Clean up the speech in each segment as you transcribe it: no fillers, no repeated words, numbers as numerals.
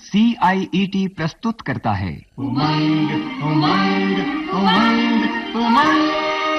CIET प्रस्तुत करता है उमंग उमंग उमंग उमंग।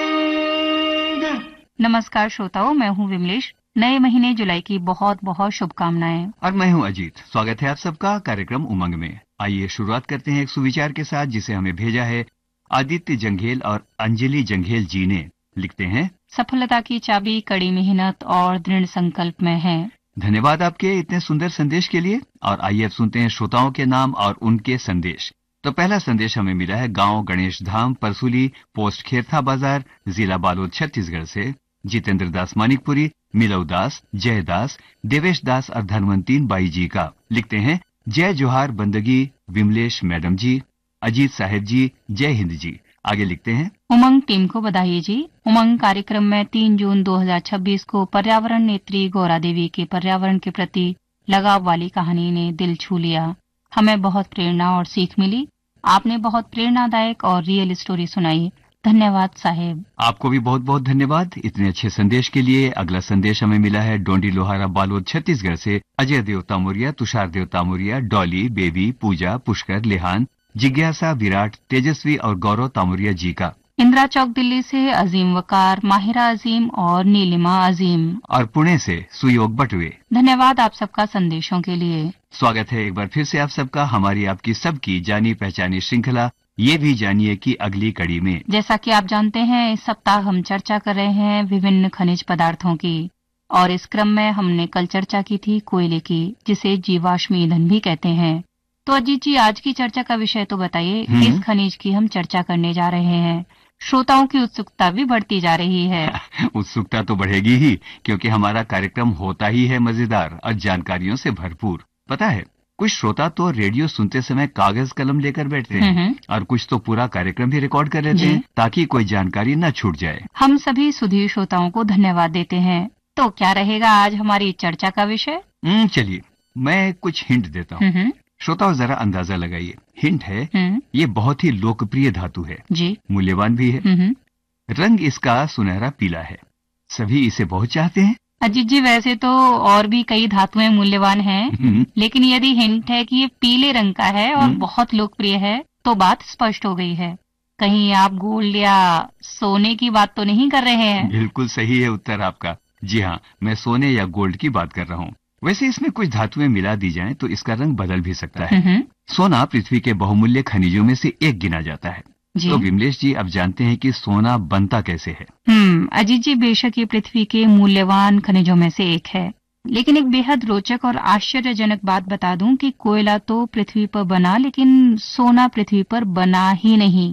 नमस्कार श्रोताओं, मैं हूँ विमलेश। नए महीने जुलाई की बहुत बहुत शुभकामनाएं। और मैं हूँ अजीत। स्वागत है आप सबका कार्यक्रम उमंग में। आइए शुरुआत करते हैं एक सुविचार के साथ, जिसे हमें भेजा है आदित्य जंघेल और अंजलि जंघेल जी ने। लिखते हैं, सफलता की चाबी कड़ी मेहनत और दृढ़ संकल्प में है। धन्यवाद आपके इतने सुंदर संदेश के लिए। और आइए अब सुनते हैं श्रोताओं के नाम और उनके संदेश। तो पहला संदेश हमें मिला है गांव गणेश धाम, परसुली, पोस्ट खेरथा बाजार, जिला बालोद, छत्तीसगढ़ से जितेंद्र दास मानिकपुरी, मिलव दास, जय दास, देवेश दास और धनवंतीन बाई जी का। लिखते हैं, जय जोहार बंदगी विमलेश मैडम जी, अजीत साहेब जी, जय हिंद जी। आगे लिखते हैं, उमंग टीम को बधाई जी। उमंग कार्यक्रम में 3 जून 2026 को पर्यावरण नेत्री गौरा देवी के पर्यावरण के प्रति लगाव वाली कहानी ने दिल छू लिया। हमें बहुत प्रेरणा और सीख मिली। आपने बहुत प्रेरणादायक और रियल स्टोरी सुनाई। धन्यवाद साहेब। आपको भी बहुत बहुत धन्यवाद इतने अच्छे संदेश के लिए। अगला संदेश हमें मिला है डोंडी लोहारा बालोद, छत्तीसगढ़ से अजय देव तामुरिया, तुषार देव तामुरिया, डॉली, बेबी, पूजा, पुष्कर, लेहान, जिज्ञासा, विराट, तेजस्वी और गौरव तामुरिया जी का। इंदिरा चौक दिल्ली से अजीम वकार, माहिरा अजीम और नीलिमा अजीम। और पुणे से सुयोग बटवे। धन्यवाद आप सबका संदेशों के लिए। स्वागत है एक बार फिर से आप सबका हमारी आपकी सबकी जानी पहचानी श्रृंखला ये भी जानिए कि अगली कड़ी में। जैसा कि आप जानते हैं, इस सप्ताह हम चर्चा कर रहे हैं विभिन्न खनिज पदार्थों की, और इस क्रम में हमने कल चर्चा की थी कोयले की, जिसे जीवाश्म ईंधन भी कहते हैं। तो अजीत जी, आज की चर्चा का विषय तो बताइए, किस खनिज की हम चर्चा करने जा रहे हैं? श्रोताओं की उत्सुकता भी बढ़ती जा रही है। उत्सुकता तो बढ़ेगी ही, क्योंकि हमारा कार्यक्रम होता ही है मजेदार और जानकारियों से भरपूर। पता है, कुछ श्रोता तो रेडियो सुनते समय कागज कलम लेकर बैठते हैं और कुछ तो पूरा कार्यक्रम भी रिकॉर्ड कर लेते हैं ताकि कोई जानकारी न छूट जाए। हम सभी सुधीर श्रोताओं को धन्यवाद देते हैं। तो क्या रहेगा आज हमारी चर्चा का विषय? चलिए मैं कुछ हिंट देता हूँ। श्रोताओं जरा अंदाजा लगाइए। हिंट है, ये बहुत ही लोकप्रिय धातु है जी, मूल्यवान भी है। रंग इसका सुनहरा पीला है। सभी इसे बहुत चाहते हैं। अजीत जी, वैसे तो और भी कई धातुएं मूल्यवान हैं, लेकिन यदि हिंट है कि ये पीले रंग का है और बहुत लोकप्रिय है, तो बात स्पष्ट हो गई है। कहीं आप गोल्ड या सोने की बात तो नहीं कर रहे हैं? बिल्कुल सही है उत्तर आपका। जी हाँ, मैं सोने या गोल्ड की बात कर रहा हूँ। वैसे इसमें कुछ धातुएं मिला दी जाएं तो इसका रंग बदल भी सकता है। सोना पृथ्वी के बहुमूल्य खनिजों में से एक गिना जाता है। तो विमलेश जी, अब जानते हैं कि सोना बनता कैसे है। अजीत जी, बेशक ये पृथ्वी के मूल्यवान खनिजों में से एक है, लेकिन एक बेहद रोचक और आश्चर्यजनक बात बता दूं कि कोयला तो पृथ्वी पर बना, लेकिन सोना पृथ्वी पर बना ही नहीं।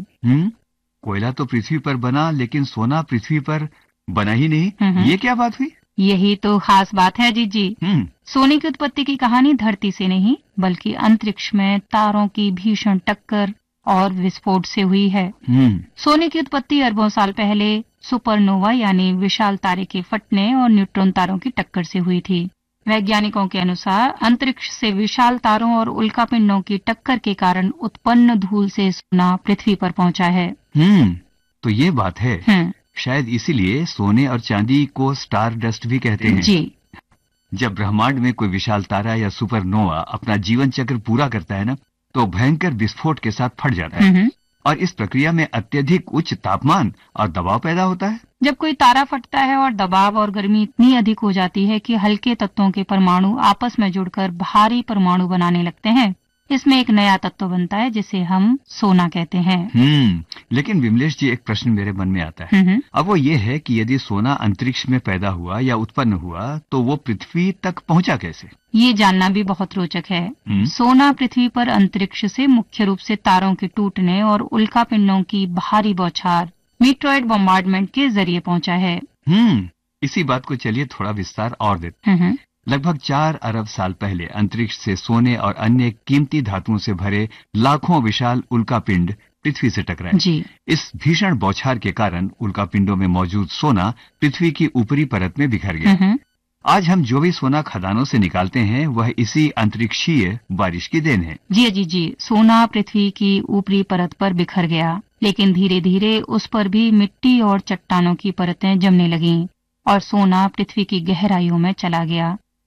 कोयला तो पृथ्वी पर बना, लेकिन सोना पृथ्वी पर बना ही नहीं। ये क्या बात हुई? यही तो खास बात है अजीत जी। सोने की उत्पत्ति की कहानी धरती से नहीं, बल्कि अंतरिक्ष में तारों की भीषण टक्कर और विस्फोट से हुई है। सोने की उत्पत्ति अरबों साल पहले सुपरनोवा यानी विशाल तारे के फटने और न्यूट्रॉन तारों की टक्कर से हुई थी। वैज्ञानिकों के अनुसार अंतरिक्ष से विशाल तारों और उल्कापिंडों की टक्कर के कारण उत्पन्न धूल से सोना पृथ्वी पर पहुंचा है। तो ये बात है। शायद इसीलिए सोने और चांदी को स्टार डस्ट भी कहते हैं। जी। जब ब्रह्मांड में कोई विशाल तारा या सुपरनोवा अपना जीवन चक्र पूरा करता है ना, तो भयंकर विस्फोट के साथ फट जाता है। और इस प्रक्रिया में अत्यधिक उच्च तापमान और दबाव पैदा होता है। जब कोई तारा फटता है और दबाव और गर्मी इतनी अधिक हो जाती है कि हल्के तत्वों के परमाणु आपस में जुड़कर भारी परमाणु बनाने लगते हैं, इसमें एक नया तत्व बनता है जिसे हम सोना कहते हैं। लेकिन विमलेश जी, एक प्रश्न मेरे मन में आता है। अब वो ये है कि यदि सोना अंतरिक्ष में पैदा हुआ या उत्पन्न हुआ, तो वो पृथ्वी तक पहुंचा कैसे? ये जानना भी बहुत रोचक है। सोना पृथ्वी पर अंतरिक्ष से मुख्य रूप से तारों के टूटने और उल्कापिंडों की भारी बौछार, मीटरॉइड बॉम्बार्डमेंट के जरिए पहुंचा है। इसी बात को चलिए थोड़ा विस्तार और देते हैं। लगभग 4 अरब साल पहले अंतरिक्ष से सोने और अन्य कीमती धातुओं से भरे लाखों विशाल उल्कापिंड पृथ्वी से टकराए। इस भीषण बौछार के कारण उल्कापिंडों में मौजूद सोना पृथ्वी की ऊपरी परत में बिखर गया। आज हम जो भी सोना खदानों से निकालते हैं, वह इसी अंतरिक्षीय बारिश की देन है। जी, सोना पृथ्वी की ऊपरी परत पर बिखर गया, लेकिन धीरे धीरे उस पर भी मिट्टी और चट्टानों की परतें जमने लगीं और सोना पृथ्वी की गहराइयों में चला गया।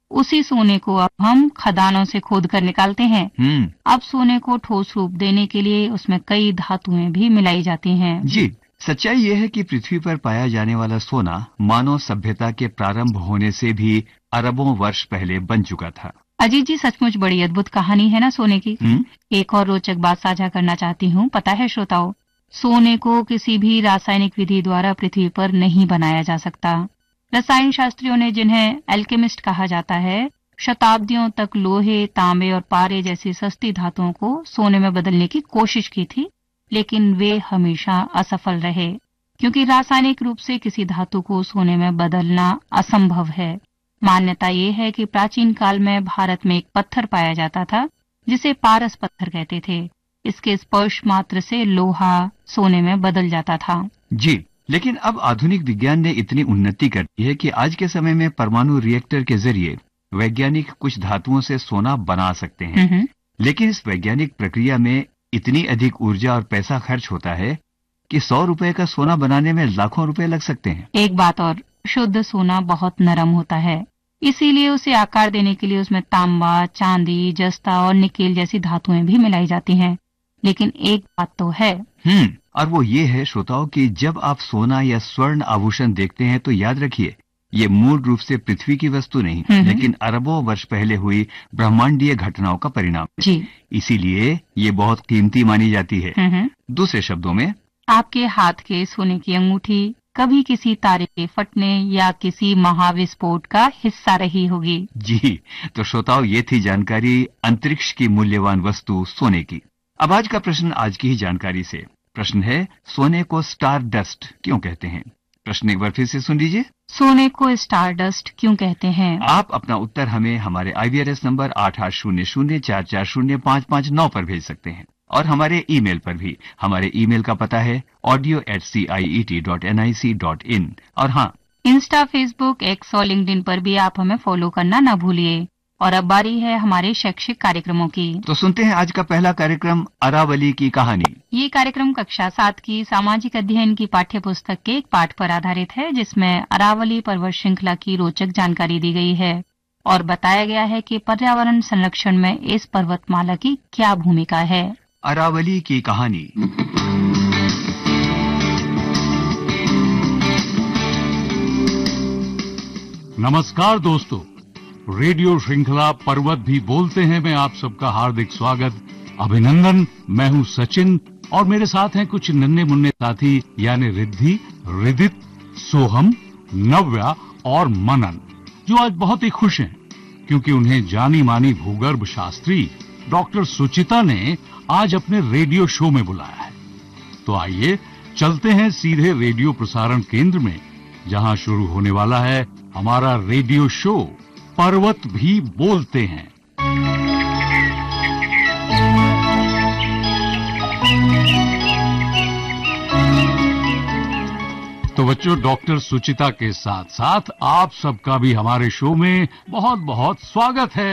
उसी सोने को अब हम खदानों से खोद कर निकालते हैं। अब सोने को ठोस रूप देने के लिए उसमें कई धातुएं भी मिलाई जाती हैं। जी, सच्चाई यह है कि पृथ्वी पर पाया जाने वाला सोना मानव सभ्यता के प्रारंभ होने से भी अरबों वर्ष पहले बन चुका था। अजीत जी, सचमुच बड़ी अद्भुत कहानी है ना सोने की। एक और रोचक बात साझा करना चाहती हूँ। पता है श्रोताओं, सोने को किसी भी रासायनिक विधि द्वारा पृथ्वी पर नहीं बनाया जा सकता। रसायन शास्त्रियों ने, जिन्हें एल्केमिस्ट कहा जाता है, शताब्दियों तक लोहे, तांबे और पारे जैसी सस्ती धातुओं को सोने में बदलने की कोशिश की थी, लेकिन वे हमेशा असफल रहे, क्योंकि रासायनिक रूप से किसी धातु को सोने में बदलना असंभव है। मान्यता ये है कि प्राचीन काल में भारत में एक पत्थर पाया जाता था जिसे पारस पत्थर कहते थे। इसके स्पर्श मात्र से लोहा सोने में बदल जाता था। जी, लेकिन अब आधुनिक विज्ञान ने इतनी उन्नति कर दी है कि आज के समय में परमाणु रिएक्टर के जरिए वैज्ञानिक कुछ धातुओं से सोना बना सकते हैं। लेकिन इस वैज्ञानिक प्रक्रिया में इतनी अधिक ऊर्जा और पैसा खर्च होता है कि 100 रुपए का सोना बनाने में लाखों रुपए लग सकते हैं। एक बात और, शुद्ध सोना बहुत नरम होता है, इसीलिए उसे आकार देने के लिए उसमें तांबा, चांदी, जस्ता और निकेल जैसी धातुएं भी मिलाई जाती हैं। लेकिन एक बात तो है, और वो ये है श्रोताओं कि जब आप सोना या स्वर्ण आभूषण देखते हैं तो याद रखिए, ये मूल रूप से पृथ्वी की वस्तु नहीं, लेकिन अरबों वर्ष पहले हुई ब्रह्मांडीय घटनाओं का परिणाम है। इसीलिए ये बहुत कीमती मानी जाती है। दूसरे शब्दों में, आपके हाथ के सोने की अंगूठी कभी किसी तारे के फटने या किसी महाविस्फोट का हिस्सा रही होगी। जी, तो श्रोताओं, ये थी जानकारी अंतरिक्ष की मूल्यवान वस्तु सोने की। अब आज का प्रश्न आज की ही जानकारी से। प्रश्न है, सोने को स्टार डस्ट क्यों कहते हैं? प्रश्न एक बार फिर से सुन लीजिए। सोने को स्टार डस्ट क्यों कहते हैं? आप अपना उत्तर हमें हमारे IVRS नंबर 8800440559 पर भेज सकते हैं, और हमारे ईमेल पर भी। हमारे ईमेल का पता है audio@ciet.nic.in। और हाँ, इंस्टा, फेसबुक, एक्स और लिंक्डइन पर भी आप हमें फॉलो करना न भूलिए। और अब बारी है हमारे शैक्षिक कार्यक्रमों की। तो सुनते हैं आज का पहला कार्यक्रम, अरावली की कहानी। ये कार्यक्रम कक्षा 7 की सामाजिक अध्ययन की पाठ्य पुस्तक के एक पाठ पर आधारित है, जिसमें अरावली पर्वत श्रृंखला की रोचक जानकारी दी गई है और बताया गया है कि पर्यावरण संरक्षण में इस पर्वतमाला की क्या भूमिका है। अरावली की कहानी। नमस्कार दोस्तों, रेडियो श्रृंखला पर्वत भी बोलते हैं में आप सबका हार्दिक स्वागत, अभिनंदन। मैं हूं सचिन और मेरे साथ हैं कुछ नन्हे मुन्ने साथी, यानी रिद्धि, रिदित, सोहम, नव्या और मनन, जो आज बहुत ही खुश हैं क्योंकि उन्हें जानी मानी भूगर्भ शास्त्री डॉक्टर सुचिता ने आज अपने रेडियो शो में बुलाया है। तो आइए चलते हैं सीधे रेडियो प्रसारण केंद्र में, जहां शुरू होने वाला है हमारा रेडियो शो पर्वत भी बोलते हैं। तो बच्चों, डॉक्टर सुचिता के साथ साथ आप सबका भी हमारे शो में बहुत बहुत स्वागत है।